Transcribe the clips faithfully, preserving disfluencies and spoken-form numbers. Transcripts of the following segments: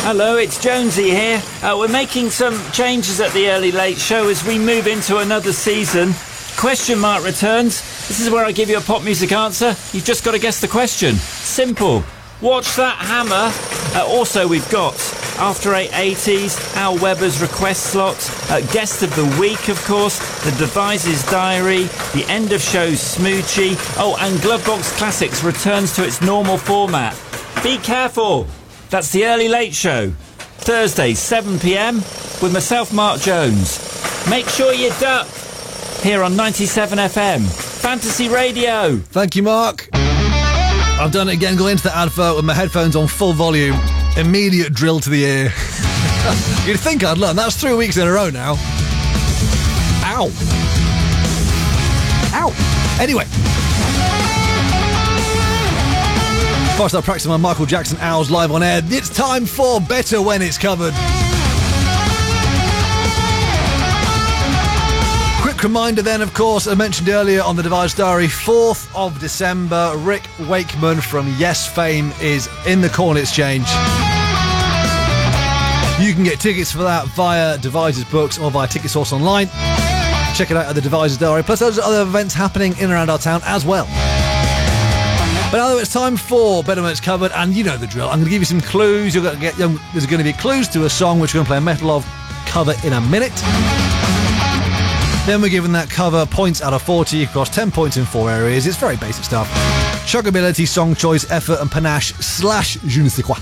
Hello, it's Jonesy here. Uh, we're making some changes at the Early Late Show as we move into another season. Question mark returns. This is where I give you a pop music answer. You've just got to guess the question. Simple. Watch that hammer. Uh, also, we've got After eight eighties, Al Weber's request slot, uh, Guest of the Week, of course, The Devices Diary, the End of Show's Smoochie. Oh, and Glovebox Classics returns to its normal format. Be careful. That's the Early Late Show. Thursday, seven p.m, with myself, Mark Jones. Make sure you duck. Here on ninety-seven F M. Fantasy Radio. Thank you, Mark. I've done it again, going into the advert with my headphones on full volume. Immediate drill to the ear. You'd think I'd learn. That's three weeks in a row now. Ow. Ow. Anyway. Before I start practicing my Michael Jackson owls live on air, it's time for Better When It's Covered. Quick reminder then, of course, I mentioned earlier on the Device Diary, fourth of December, Rick Wakeman from Yes fame is in the Corn Exchange. You can get tickets for that via Devices Books or via Ticket Source Online. Check it out at the Devices Diary. Plus, there's other events happening in and around our town as well. But now it's time for Better When It's Covered, and you know the drill. I'm going to give you some clues. You're going to get, there's going to be clues to a song which we're going to play a metal of cover in a minute. Then we're giving that cover points out of forty across ten points in four areas. It's very basic stuff. Chuggability, song choice, effort and panache slash je ne sais quoi.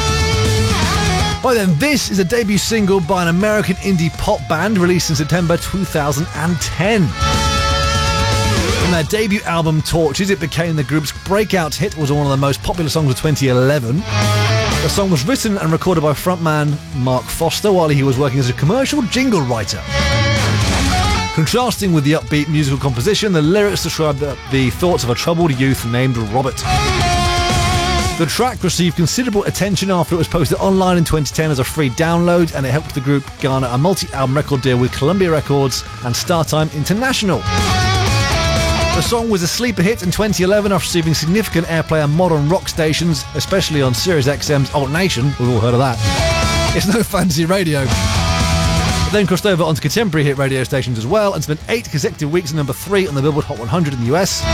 By then, this is a debut single by an American indie pop band released in September two thousand ten. From their debut album Torches, it became the group's breakout hit. It was one of the most popular songs of twenty eleven. The song was written and recorded by frontman Mark Foster while he was working as a commercial jingle writer. Contrasting with the upbeat musical composition, the lyrics describe the, the thoughts of a troubled youth named Robert. The track received considerable attention after it was posted online in twenty ten as a free download, and it helped the group garner a multi-album record deal with Columbia Records and Startime International. The song was a sleeper hit in twenty eleven after receiving significant airplay on modern rock stations, especially on Sirius X M's Alt Nation. We've all heard of that. It's no fantasy radio. It then crossed over onto contemporary hit radio stations as well and spent eight consecutive weeks at number three on the Billboard Hot one hundred in the U S.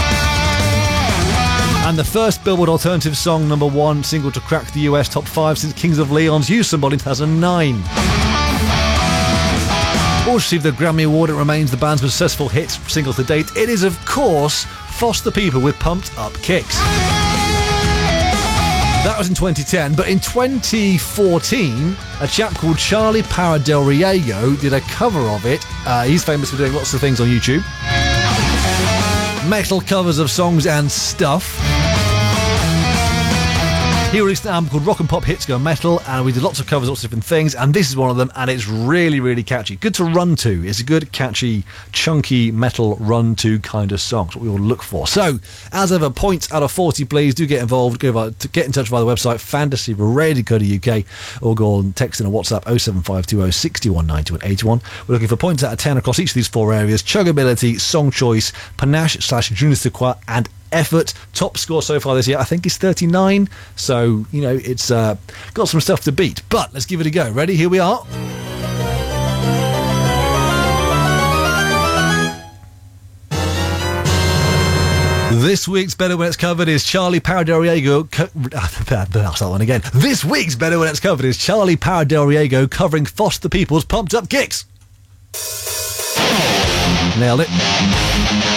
And the first Billboard Alternative Song number one single to crack the U S top five since Kings of Leon's You Somebody in two thousand nine. Also received the Grammy Award. It remains the band's most successful hit single to date. It is, of course, Foster People with Pumped Up Kicks. That was in twenty ten, but in twenty fourteen, a chap called Charlie Para Del Riego did a cover of it. Uh, he's famous for doing lots of things on YouTube. Metal covers of songs and stuff. He released an album called Rock and Pop Hits Go Metal, and we did lots of covers, lots of different things, and this is one of them, and it's really, really catchy. Good to run to. It's a good, catchy, chunky metal run to kind of song. That's what we all look for. So, as ever, points out of forty, please. Do get involved. Go by, get in touch via the website, fantasy radio dot co dot U K, or go on text in a WhatsApp oh seven five two oh, six one nine two eight one. We're looking for points out of ten across each of these four areas: chuggability, song choice, panache slash je ne sais quoi, and effort. Top score so far this year, I think, is thirty-nine. So, you know, it's uh, got some stuff to beat. But let's give it a go. Ready? Here we are. This week's Better When It's Covered is Charlie Para Del Riego. Co- I'll start that one again. This week's Better When It's Covered is Charlie Para Del Riego covering Foster People's Pumped Up Kicks. Nailed it.